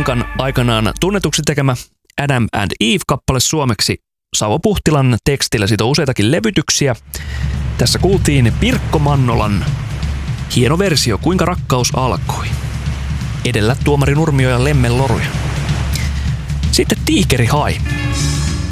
Pankan aikanaan tunnetuksi tekemä Adam and Eve-kappale suomeksi Savo Puhtilan tekstillä. Siitä on useitakin levytyksiä. Tässä kuultiin Pirkko Mannolan hieno versio Kuinka rakkaus alkoi. Edellä Tuomari Nurmio ja Lemmen Loruja. Sitten Tiikeri Hai.